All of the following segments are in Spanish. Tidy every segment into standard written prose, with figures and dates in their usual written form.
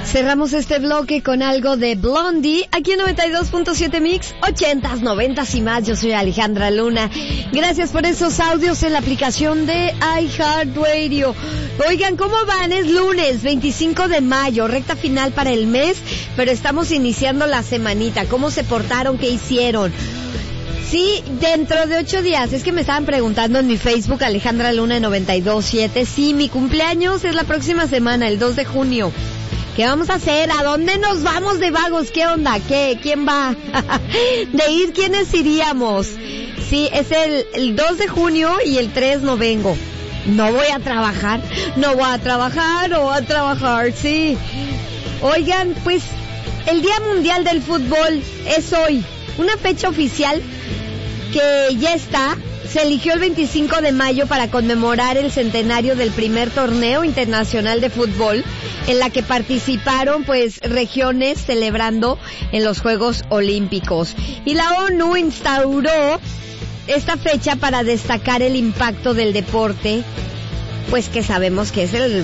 Cerramos este bloque con algo de Blondie, aquí en 92.7 Mix, 80s, 90s y más. Yo soy Alejandra Luna. Gracias por esos audios en la aplicación de iHeartRadio. Oigan, ¿cómo van? Es lunes, 25 de mayo, recta final para el mes, pero estamos iniciando la semanita. ¿Cómo se portaron? ¿Qué hicieron? Sí, dentro de 8 días. Es que me estaban preguntando en mi Facebook, Alejandra Luna 927. Sí, mi cumpleaños es la próxima semana, el 2 de junio. ¿Qué vamos a hacer? ¿A dónde nos vamos de vagos? ¿Qué onda? ¿Qué? ¿Quién va? De ir, ¿quiénes iríamos? Sí, es el 2 de junio y el 3 no vengo. No voy a trabajar, no voy a trabajar, sí. Oigan, pues el Día Mundial del Fútbol es hoy. Una fecha oficial que ya está. Se eligió el 25 de mayo para conmemorar el centenario del primer torneo internacional de fútbol, en la que participaron pues regiones celebrando en los Juegos Olímpicos. Y la ONU instauró esta fecha para destacar el impacto del deporte, pues que sabemos que es el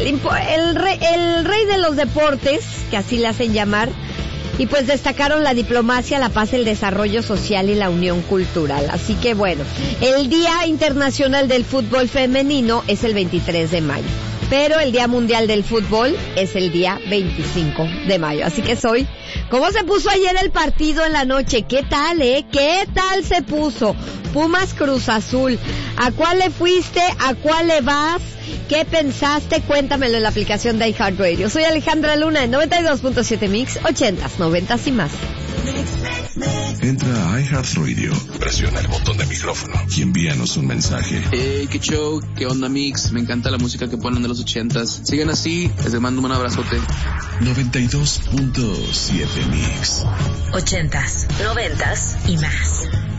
rey de los deportes, que así le hacen llamar. Y pues destacaron la diplomacia, la paz, el desarrollo social y la unión cultural. Así que bueno, el Día Internacional del Fútbol Femenino es el 23 de mayo. Pero el Día Mundial del Fútbol es el día 25 de mayo. Así que soy... ¿Cómo se puso ayer el partido en la noche? ¿Qué tal, ¿Qué tal se puso? Pumas Cruz Azul. ¿A cuál le fuiste? ¿A cuál le vas? ¿Qué pensaste? Cuéntamelo en la aplicación de iHeartRadio. Soy Alejandra Luna en 92.7 Mix, 80s, 90s y más. Entra a iHeartRadio, presiona el botón de micrófono y envíanos un mensaje. Qué show, qué onda Mix, me encanta la música que ponen de los 80s. Sigan así, les mando un abrazote. 92.7 Mix. 80s, 90s y más.